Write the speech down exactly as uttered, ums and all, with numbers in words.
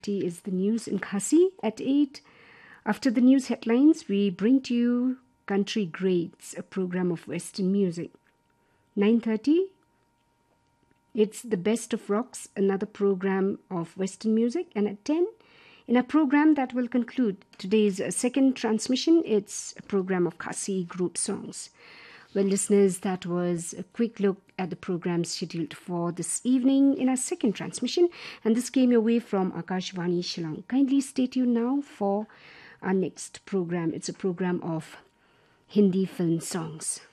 is the news in Khasi. At eight, after the news headlines, we bring to you Country Greats, a program of Western music. nine thirty, it's the Best of Rocks, another program of Western music. And at ten, in a program that will conclude today's second transmission, it's a program of Khasi group songs. Well, listeners, that was a quick look at the programs scheduled for this evening in our second transmission. And this came your way from Akashvani Shillong. Kindly stay tuned now for our next program. It's a program of Hindi film songs.